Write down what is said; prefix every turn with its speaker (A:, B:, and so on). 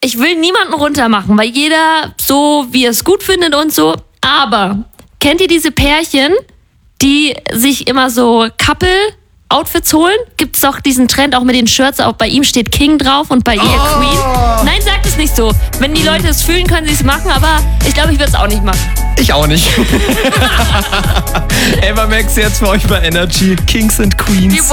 A: ich will niemanden runtermachen, weil jeder so, wie er es gut findet und so. Aber kennt ihr diese Pärchen, die sich immer so Couple-Outfits holen? Gibt's doch diesen Trend auch mit den Shirts, auch bei ihm steht King drauf und bei ihr Queen. Nein, sagt es nicht so. Wenn die Leute es fühlen, können sie es machen, aber ich glaube, ich würde es auch nicht machen.
B: Ich auch nicht. Ava Max jetzt für euch bei Energy. Kings and Queens.